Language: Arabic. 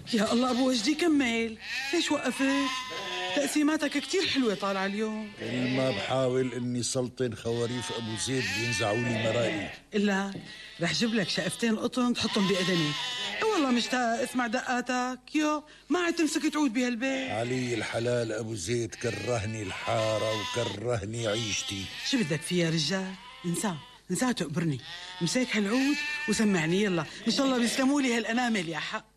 يا الله ابو وجدي كمل، ليش وقفت؟ تقسيماتك كتير حلوة طالعة اليوم. كل ما بحاول اني سلطن خواريف ابو زيد بينزعوا لي مرائي. الا رح جيب لك شقفتين قطن تحطهم بأذني. والله مشتاق اسمع دقاتك. يو ما عاد تمسك تعود بهالبيت. علي الحلال ابو زيد كرهني الحارة وكرهني عيشتي. شو بدك فيه يا رجال؟ انساه تقبرني. مساك هالعود وسمعني يلا، ان شاء الله بيسلموا لي هالانامل يا حق.